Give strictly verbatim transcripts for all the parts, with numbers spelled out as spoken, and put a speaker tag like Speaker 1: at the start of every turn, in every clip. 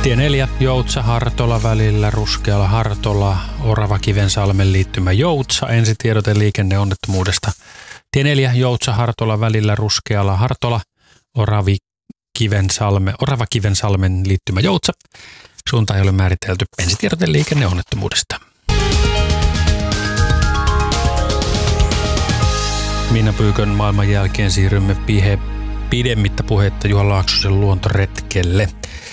Speaker 1: Tie neljä, Joutsa-Hartola välillä, Ruskeala, Hartola, Orava-Kivensalmen liittymä Joutsa. Ensitiedote liikenneonnettomuudesta. Tie neljä, Joutsa-Hartola välillä, Ruskeala, Hartola, Oravi-Kivensalme, Orava-Kivensalmen liittymä Joutsa. Suunta ei ole määritelty. Ensitiedote liikenneonnettomuudesta. Minna Pyykön maailman jälkeen siirrymme pihe, pidemmittä puhetta Juha Laaksosen luontoretkelle.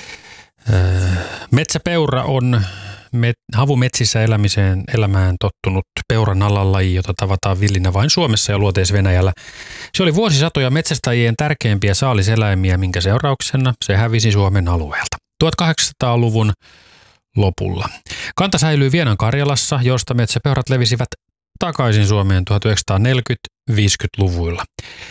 Speaker 1: Metsäpeura on met, havumetsissä elämiseen, elämään tottunut peuran alalaji, jota tavataan villinä vain Suomessa ja Luoteis-Venäjällä. Se oli vuosisatoja metsästäjien tärkeimpiä saaliseläimiä, minkä seurauksena se hävisi Suomen alueelta tuhatkahdeksansataaluvun lopulla. Kanta säilyi Vienan Karjalassa, josta metsäpeurat levisivät takaisin Suomeen tuhatyhdeksänsataaneljäkymmentä-viisikymmentäluvuilla.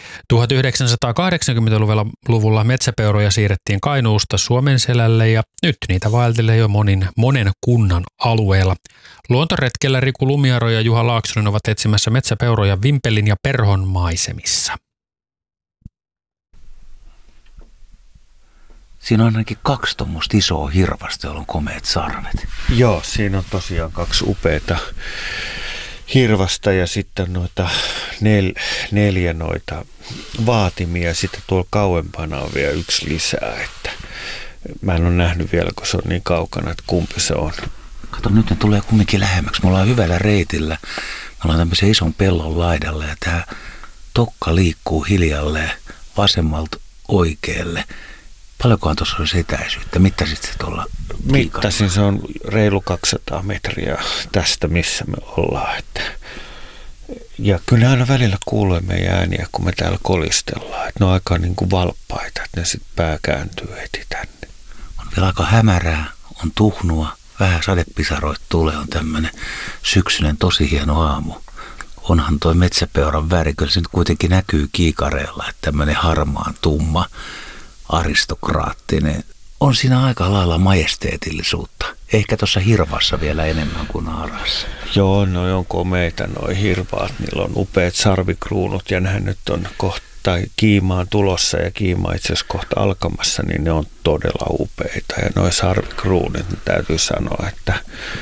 Speaker 1: tuhatyhdeksänsataakahdeksankymmentäluvulla metsäpeuroja siirrettiin Kainuusta Suomen selälle ja nyt niitä vaeltelee jo monin, monen kunnan alueella. Luontoretkellä Riku Lumiaro ja Juha Laaksonen ovat etsimässä metsäpeuroja Vimpelin ja Perhon maisemissa.
Speaker 2: Siinä on ainakin kaksi tuommoista isoa hirvasta, joilla on komeat sarvet.
Speaker 3: Joo, siinä on tosiaan kaksi upeata hirvasta ja sitten noita nel, neljä noita vaatimia. Sitten tuolla kauempana on vielä yksi lisää, että mä en ole nähnyt vielä, kun se on niin kaukana, että kumpi se on.
Speaker 2: Kato, nyt ne tulee kumminkin lähemmäksi. Me ollaan hyvällä reitillä. Me ollaan tämmöisen ison pellon laidalla ja tämä tokka liikkuu hiljalleen vasemmalta oikealle. Paljonkohan tuossa olisi etäisyyttä? Mittasit se tuolla?
Speaker 3: Mittasin, se on reilu kaksisataa metriä tästä, missä me ollaan. Että ja kyllä aina välillä kuulee meidän ääniä, kun me täällä kolistellaan. Että ne on aika niin kuin valppaita, että ne sitten pää kääntyy heti tänne.
Speaker 2: On vielä aika hämärää, on tuhnua, vähän sadepisaroit tulee, on tämmöinen syksyinen tosi hieno aamu. Onhan toi metsäpeuran väri, kyllä se nyt kuitenkin näkyy kiikareella, että tämmöinen harmaan tumma, aristokraattinen. On siinä aika lailla majesteetillisuutta. Ehkä tuossa hirvassa vielä enemmän kuin naarassa.
Speaker 3: Joo, no on komeita noi hirvaat. Niillä on upeat sarvikruunut ja nehän nyt on kohta kiimaan tulossa ja kiima itse asiassa kohta alkamassa, niin ne on todella upeita. Ja noi sarvikruunut, niin täytyy sanoa, että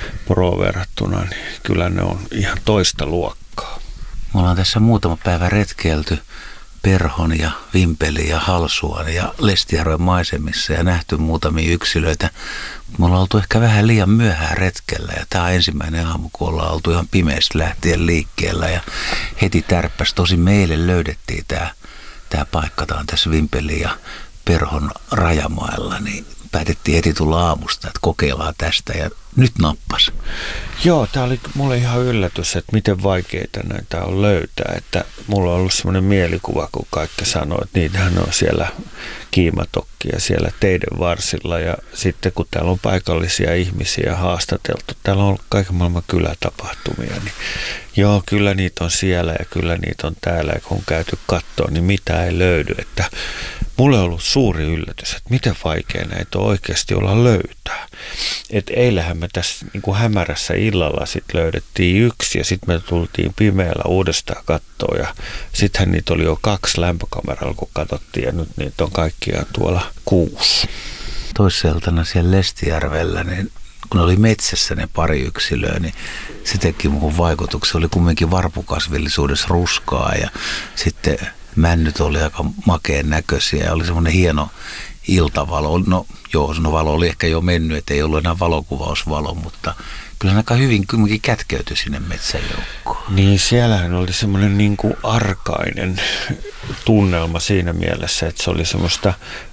Speaker 3: pro verrattuna, niin kyllä ne on ihan toista luokkaa.
Speaker 2: Me ollaan tässä muutama päivä retkeilty Perhon ja Vimpelin ja Halsuan ja Lestijärven maisemissa ja nähty muutamia yksilöitä. Me ollaan oltu ehkä vähän liian myöhään retkellä ja tämä on ensimmäinen aamu, kun ollaan oltu ihan pimeästä lähtien liikkeellä ja heti tärppäs. Tosi meille löydettiin tämä, tämä paikka, tämä on tässä Vimpelin ja Perhon rajamailla, niin päätettiin heti tulla aamusta, että kokeillaan tästä ja nyt nappas.
Speaker 3: Joo, tämä oli mulle ihan yllätys, että miten vaikeita näitä on löytää. Että mulla on ollut semmoinen mielikuva, kun kaikki sanoo, että niitähän on siellä kiimatokkia siellä teiden varsilla. Ja sitten kun täällä on paikallisia ihmisiä haastateltu, täällä on ollut kaiken maailman kylätapahtumia, niin joo, kyllä niitä on siellä ja kyllä niitä on täällä. Ja kun on käyty katsoa, niin mitä ei löydy. Että mulle on ollut suuri yllätys, että miten vaikea näitä on oikeasti olla löytää. Että eilähän me tässä niin kuin hämärässä illalla sitten löydettiin yksi ja sitten me tultiin pimeällä uudestaan kattoon ja sittenhän niitä oli jo kaksi lämpökameralla, kun katsottiin ja nyt niitä on kaikkiaan tuolla kuusi.
Speaker 2: Toisseltana siellä Lestijärvellä, niin kun oli metsässä ne pari yksilöä, niin se teki muuhun vaikutuksen. Oli kumminkin varpukasvillisuudessa ruskaa ja sitten männyt oli aika makeen näköisiä ja oli semmoinen hieno iltavalo. No joo, no valo oli ehkä jo mennyt, että ei ollut enää valokuvausvalo, mutta kyllä se aika hyvin kumminkin kätkeytyi sinne metsäjoukkoon.
Speaker 3: Niin, siellähän oli semmoinen niin kuin arkainen tunnelma siinä mielessä, että se oli semmoista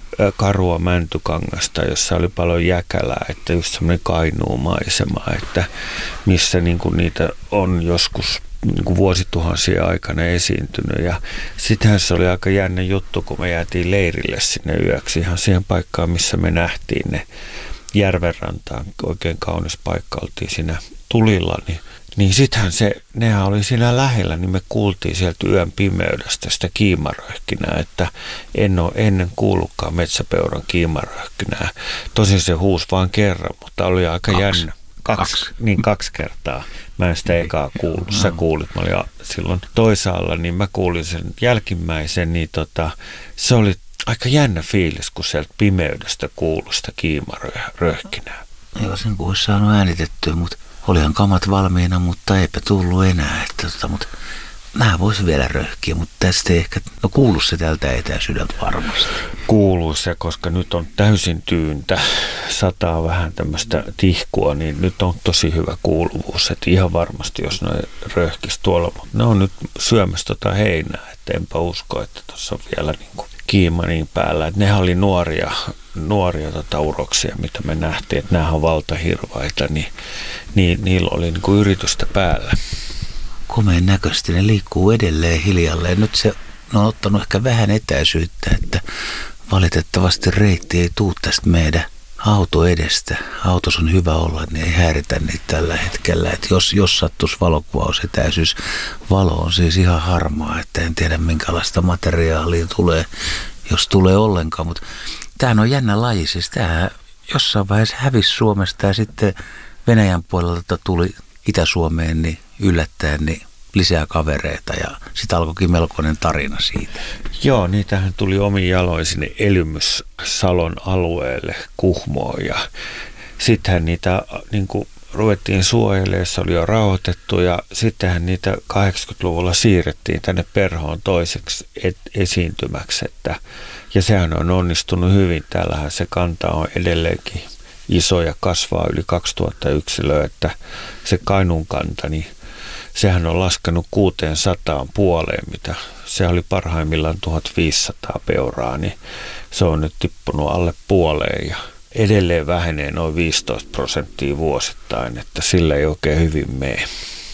Speaker 3: karua mäntykangasta, jossa oli paljon jäkälää, että just semmoinen kainuumaisema, että missä niin kuin niitä on joskus niin kuin vuosituhansien aikana esiintynyt. Ja sittenhän se oli aika jännä juttu, kun me jäätiin leirille sinne yöksi ihan siihen paikkaan, missä me nähtiin ne järvenrantaan. Oikein kaunis paikka, oltiin siinä tulilla, niin, niin sittenhän se, nehän oli siinä lähellä, niin me kuultiin sieltä yön pimeydestä sitä kiimaröhkinää, että en ole ennen kuullutkaan metsäpeuran kiimaröhkinää. Tosin se huusi vain kerran, mutta oli aika kaksi. jännä. Kaksi, kaksi. Niin kaksi kertaa. Mä en sitä ekaa kuullut. Sä kuulit, mä olin silloin toisaalla, niin mä kuulin sen jälkimmäisen, niin tota, se oli aika jännä fiilis, kun sieltä pimeydestä kuului sitä kiimaröhkinää.
Speaker 2: Eikö sen kuin olisi saanut äänitettyä, mutta olihan kamat valmiina, mutta eipä tullut enää. Että, tota, mutta nämä voisi vielä röhkiä, mutta tästä ei ehkä, no kuulu se tältä etäisyydeltä varmasti.
Speaker 3: Kuuluu se, koska nyt on täysin tyyntä, sataa vähän tämmöistä tihkua, niin nyt on tosi hyvä kuuluvuus. Että ihan varmasti, jos ne röhkisi tuolla, mutta ne on nyt syömässä tota heinää, että enpä usko, että tuossa on vielä niin kuin kiima niin päällä. Että nehän oli nuoria, nuoria tota uroksia, mitä me nähtiin, että nämä on valtahirvaita, niin, niin niillä oli niin kuin yritystä päällä.
Speaker 2: Komeen näköisesti ne liikkuu edelleen hiljalleen. Nyt se ne on ottanut ehkä vähän etäisyyttä, että valitettavasti reitti ei tule tästä meidän auto edestä. Autossa on hyvä olla, niin ei häiritä niitä tällä hetkellä. Että jos, jos sattuisi valokuvausetäisyys, valo on siis ihan harmaa, että en tiedä minkälaista materiaalia tulee, jos tulee ollenkaan. Mutta tämähän on jännä laji, siis tämähän jossain vaiheessa hävisi Suomesta ja sitten Venäjän puolelta tuli Itä-Suomeen niin yllättäen niin lisää kavereita ja sitten alkoikin melkoinen tarina siitä.
Speaker 3: Joo, niitähän tuli omin jaloin sinne Elymys-Salon alueelle Kuhmoon ja sittenhän niitä niin kuin ruvettiin suojelemaan, se oli jo rauhoitettu ja sittenhän niitä kahdeksankymmentäluvulla siirrettiin tänne Perhoon toiseksi et, esiintymäksi. Että, ja sehän on onnistunut hyvin, täällähän se kanta on edelleenkin iso ja kasvaa yli kaksituhatta yksilöä, että se Kainuun kanta, niin sehän on laskenut kuuteensataan puoleen, mitä se oli parhaimmillaan tuhatviisisataa peuraa, niin se on nyt tippunut alle puoleen ja edelleen vähenee noin viisitoista prosenttia vuosittain, että sillä ei oikein hyvin mene.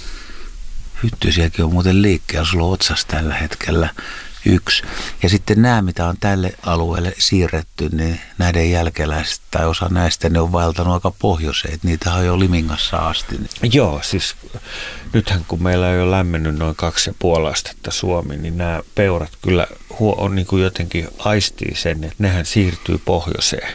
Speaker 2: Hyttysiäkin on muuten liikkeellä, sulla on otsassa tällä hetkellä yksi. Ja sitten nämä, mitä on tälle alueelle siirretty, niin näiden jälkeläiset tai osa näistä, ne on vaeltanut aika pohjoiseen. Niitä on jo Limingassa asti.
Speaker 3: Joo, siis nythän kun meillä ei ole lämmennyt noin kaksi ja puoli astetta Suomi, niin nämä peurat kyllä on niin kuin jotenkin aistii sen, että nehän siirtyy pohjoiseen.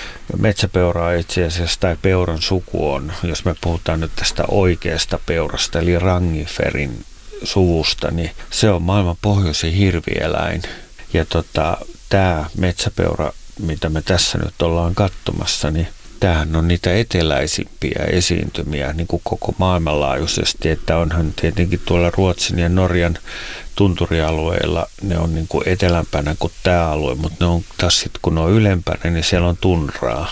Speaker 3: Metsäpeura itse asiassa tai peuran suku on, jos me puhutaan nyt tästä oikeasta peurasta, eli rangiferin suvusta, niin se on maailman pohjoisin hirvieläin. Ja tota, tämä metsäpeura, mitä me tässä nyt ollaan katsomassa, niin tämähän on niitä eteläisimpiä esiintymiä niin kuin koko maailmanlaajuisesti, että onhan tietenkin tuolla Ruotsin ja Norjan tunturialueilla, ne on niin kuin etelämpänä kuin tämä alue, mutta ne on taas sitten, kun ne on ylempänä, niin siellä on tundraa.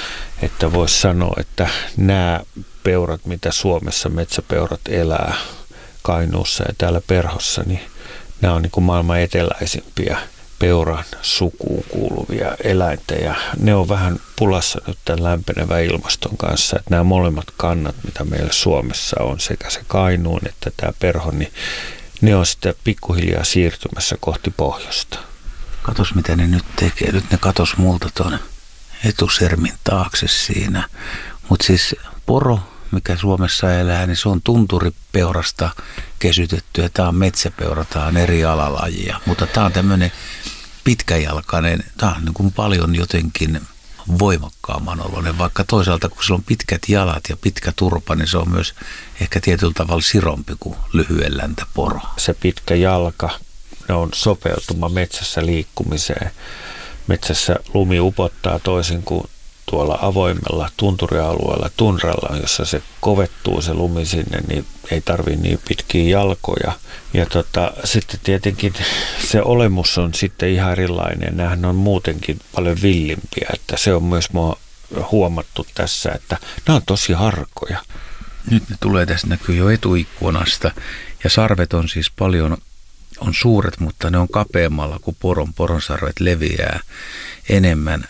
Speaker 3: Että voisi sanoa, että nämä peurat, mitä Suomessa metsäpeurat elää Kainuussa ja täällä Perhossa, niin nämä on niin kuin maailman eteläisimpiä peuran sukuun kuuluvia eläintä ja ne on vähän pulassa nyt tämän lämpenevän ilmaston kanssa, että nämä molemmat kannat, mitä meillä Suomessa on, sekä se Kainuun että tämä Perho, niin ne on sitten pikkuhiljaa siirtymässä kohti pohjoista.
Speaker 2: Katos mitä ne nyt tekee. Nyt ne katos multa tuon etusermin taakse siinä. Mutta siis poro, mikä Suomessa elää, niin se on tunturipeurasta kesytetty ja tämä on metsäpeura, tämä on eri alalajia. Mutta tämä on tämmöinen pitkäjalkainen, tämä on niin kuin paljon jotenkin voimakkaamman oloinen, vaikka toisaalta kun sillä on pitkät jalat ja pitkä turpa, niin se on myös ehkä tietyllä tavalla sirompi kuin lyhyelläntä poro.
Speaker 3: Se pitkä jalka, ne on sopeutuma metsässä liikkumiseen. Metsässä lumi upottaa toisin kuin tuolla avoimella tunturialueella, tundralla, jossa se kovettuu se lumi sinne, niin ei tarvitse niin pitkiä jalkoja. Ja tota, sitten tietenkin se olemus on sitten ihan erilainen. Nämähän on muutenkin paljon villimpiä, että se on myös mua huomattu tässä, että nämä on tosi harkoja.
Speaker 2: Nyt ne tulee, tässä näkyy jo etuikkunasta ja sarvet on siis paljon, on suuret, mutta ne on kapeammalla kuin poron. Poronsarvet leviää enemmän.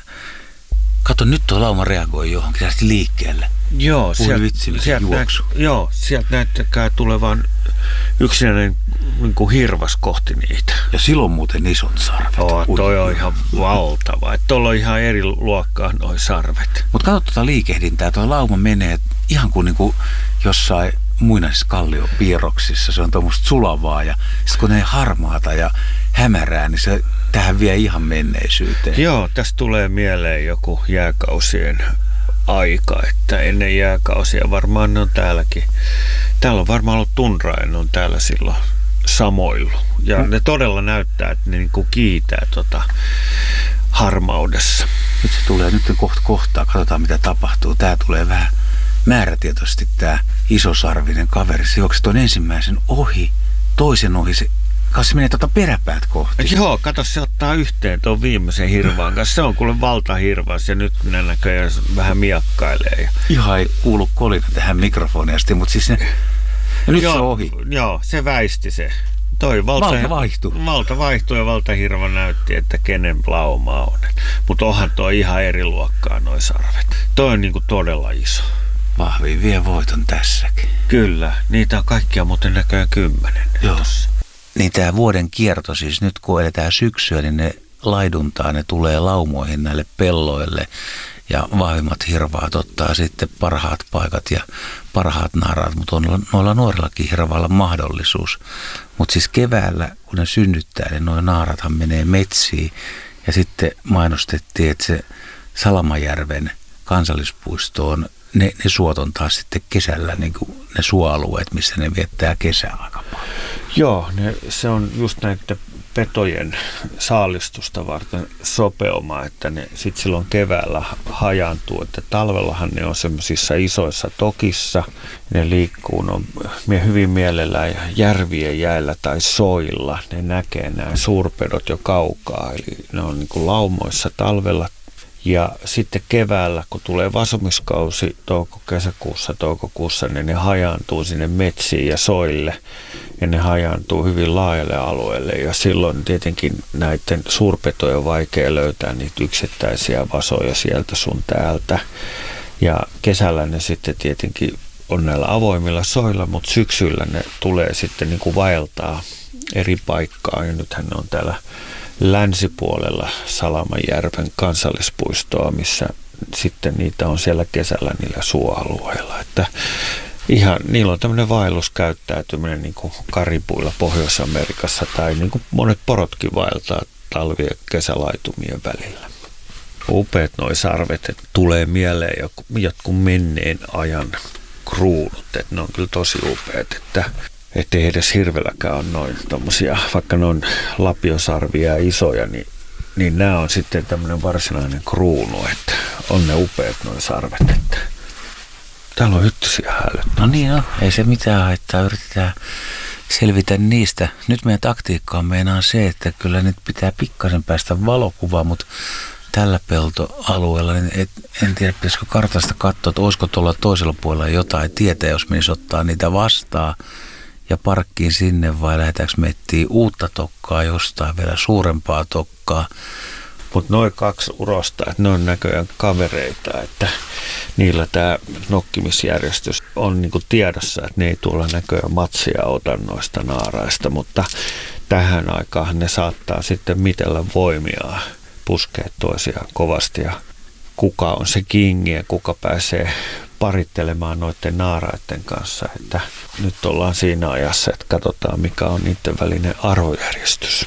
Speaker 2: Kato, nyt tuo lauma reagoi johonkin tästä liikkeelle.
Speaker 3: Joo, sieltä sielt näyt, joo, sielt näyttäkää tulevan yksinäinen niin kuin hirvas kohti niitä.
Speaker 2: Ja silloin muuten isot sarvet.
Speaker 3: Oo, toi on ihan valtava. Tuolla on ihan eri luokkaa noi sarvet.
Speaker 2: Mutta katso tuota liikehdintää. Tuo lauma menee ihan kuin, niin kuin jossain muinaisissa kalliopiirroksissa. Se on tuommoista sulavaa ja sitten kun ne harmaata ja hämärää, niin se tähän vie ihan menneisyyteen.
Speaker 3: Joo, tässä tulee mieleen joku jääkausien aika, että ennen jääkausia varmaan ne on täälläkin. Täällä on varmaan ollut tundraa ja ne on täällä silloin samoillut. ja no. Ne todella näyttää, että ne niin kuin kiitää tota harmaudessa.
Speaker 2: Nyt se tulee, nyt kohta kohtaa, katsotaan mitä tapahtuu. Tää tulee vähän määrätietoisesti tää isosarvinen kaveri. Se juoksi tuon ensimmäisen ohi, toisen ohi, se, se menee tuota peräpäät kohti.
Speaker 3: Joo, kato, se ottaa yhteen tuon viimeisen hirvaan kanssa. Se on kuule valtahirvas ja nyt ne näköjään vähän miakkailee.
Speaker 2: Ihan ei kuulu kolina tähän mikrofoniin asti, mutta siis ne, ja nyt joo, se on ohi.
Speaker 3: Joo, se väisti se. Toi valta,
Speaker 2: valta vaihtui.
Speaker 3: Valta vaihtui ja valtahirva näytti, että kenen lauma on. Mutta onhan toi ihan eri luokkaa noi sarvet. Toi on niinku todella iso.
Speaker 2: Vahvi vie voiton tässäkin.
Speaker 3: Kyllä, niitä on kaikkia muuten näköjään kymmenen.
Speaker 2: Joo. Tossa. Niin tää vuoden kierto siis nyt kun eletään syksyä, niin ne laiduntaa, ne tulee laumoihin näille pelloille. Ja vahvimmat hirvaat ottaa sitten parhaat paikat ja parhaat naaraat, mutta on noilla nuorillakin hirvailla mahdollisuus. Mutta siis keväällä, kun ne synnyttää, niin nuo naarathan menee metsiin. Ja sitten mainostettiin, että se Salamajärven kansallispuisto on, ne, ne suot on taas sitten kesällä niin kuin ne suoalueet, missä ne viettää kesää aika paljon.
Speaker 3: Joo, ne, se on just näiden petojen saalistusta varten sopeuma, että ne sitten silloin keväällä hajaantuu, että talvellahan ne on semmoisissa isoissa tokissa, ne liikkuu, ne on hyvin mielellään järvien jäillä tai soilla, ne näkee nämä suurpedot jo kaukaa, eli ne on niin kuin laumoissa talvella. Ja sitten keväällä, kun tulee vasumiskausi touko-kesäkuussa, toukokuussa, niin ne hajaantuu sinne metsiin ja soille. Ja ne hajaantuu hyvin laajalle alueelle. Ja silloin tietenkin näiden suurpetojen on vaikea löytää niitä yksittäisiä vasoja sieltä sun täältä. Ja kesällä ne sitten tietenkin on näillä avoimilla soilla, mutta syksyllä ne tulee sitten niin kuin vaeltaa eri paikkaan. Ja nythän ne on täällä länsipuolella Salamajärven kansallispuistoa, missä sitten niitä on siellä kesällä niillä suoalueilla. Että ihan, niillä on tämmöinen vaelluskäyttäytyminen niin kuin karibuilla Pohjois-Amerikassa tai niin kuin monet porotkin vaeltaa talvi- ja kesälaitumien välillä. Upeat noi sarvet, että tulee mieleen jotkut menneen ajan kruunut, että ne on kyllä tosi upeat, että ettei edes hirvelläkään ole noin tommosia, vaikka ne on lapiosarvia ja isoja, niin, niin nämä on sitten tämmöinen varsinainen kruunu, että on ne upeat noin sarvet, että täällä on hyttysiä hälyt.
Speaker 2: No niin, no, ei se mitään haittaa, yritetään selvitä niistä. Nyt meidän taktiikka on meinaan se, että kyllä nyt pitää pikkasen päästä valokuvaan, mutta tällä peltoalueella, niin et, en tiedä, pitäisikö kartasta katsoa, että olisiko tuolla toisella puolella jotain tietä, jos menisi ottaa niitä vastaan ja parkkiin sinne, vai lähdetäänkö me etsiä uutta tokkaa jostain, vielä suurempaa tokkaa.
Speaker 3: Mutta noin kaksi urosta, että ne on näköjään kavereita, että niillä tämä nokkimisjärjestys on niinku tiedossa, että ne ei tuolla näköjään matsia ota noista naaraista, mutta tähän aikaan ne saattaa sitten mitellä voimiaan puskea toisiaan kovasti ja kuka on se kingi ja kuka pääsee parittelemaan noiden naaraiden kanssa, että nyt ollaan siinä ajassa, että katsotaan mikä on niiden välinen arvojärjestys.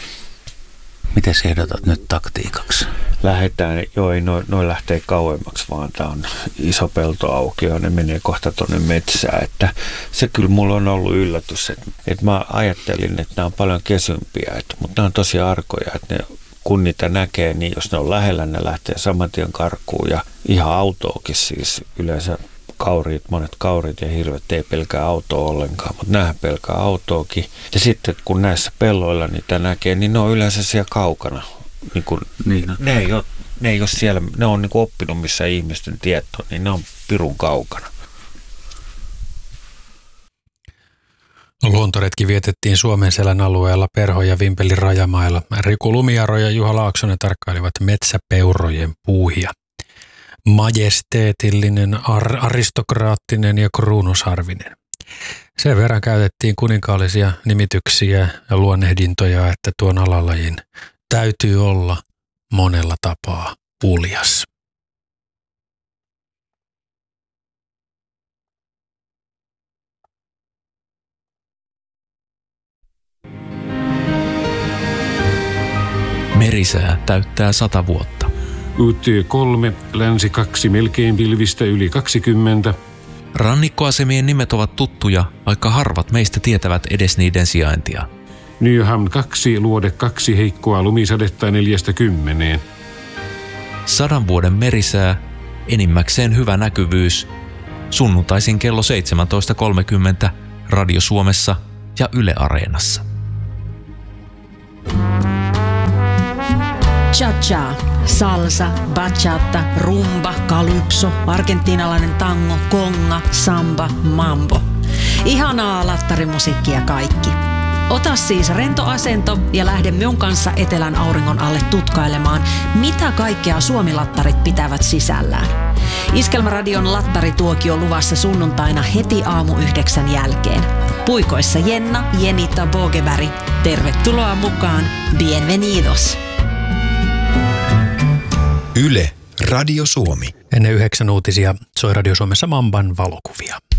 Speaker 2: Miten sä ehdotat nyt taktiikaksi?
Speaker 3: Lähdetään, joo ei noin noi lähtee kauemmaksi, vaan tää on iso peltoaukio ja ne menee kohta tuonne metsään, että se kyllä mulla on ollut yllätys, että, että mä ajattelin, että nämä on paljon kesympiä, että, mutta nämä on tosi arkoja, että ne kun niitä näkee, niin jos ne on lähellä, ne lähtee saman tien karkuun ja ihan autoakin siis yleensä kauriit, monet kaurit ja hirvet ei pelkää autoa ollenkaan, mutta näähän pelkää autoakin. Ja sitten kun näissä pelloilla niitä näkee, niin ne on yleensä siellä kaukana. Niin kun, niin no. ne, ei ole, ne ei ole siellä, ne on niin kuin oppinut missä ihmisten tieto, niin ne on pirun kaukana.
Speaker 1: Luontoretki vietettiin Suomenselän alueella Perho- ja Vimpelin rajamailla. Riku Lumiaro ja Juha Laaksonen tarkkailivat metsäpeurojen puuhia. Majesteetillinen, ar- aristokraattinen ja kruunusarvinen. Sen verran käytettiin kuninkaallisia nimityksiä ja luonnehdintoja, että tuon alalajin täytyy olla monella tapaa uljas.
Speaker 4: Merisää täyttää sata vuotta.
Speaker 5: U T kolme, länsi kaksi, melkein pilvistä yli kaksikymmentä.
Speaker 4: Rannikkoasemien nimet ovat tuttuja, vaikka harvat meistä tietävät edes niiden sijaintia.
Speaker 5: Nyhamn kaksi, Luode kaksi, heikkoa lumisadetta neljästä kymmeneen.
Speaker 4: Sadan vuoden merisää, enimmäkseen hyvä näkyvyys. Sunnuntaisin kello seitsemäntoista kolmekymmentä Radio Suomessa ja Yle Areenassa.
Speaker 6: Cha-cha, salsa, bachata, rumba, calypso, argentiinalainen tango, konga, samba, mambo. Ihanaa lattarimusiikkia kaikki. Ota siis rento asento ja lähde minun kanssa etelän auringon alle tutkailemaan, mitä kaikkea suomilattarit pitävät sisällään. Iskelmäradion lattarituokio luvassa sunnuntaina heti aamu yhdeksän jälkeen. Puikoissa Jenna, Jenita, Bogeberg. Tervetuloa mukaan. Bienvenidos.
Speaker 7: Yle, Radio Suomi.
Speaker 1: Ennen yhdeksän uutisia soi Radio Suomessa Mamban valokuvia.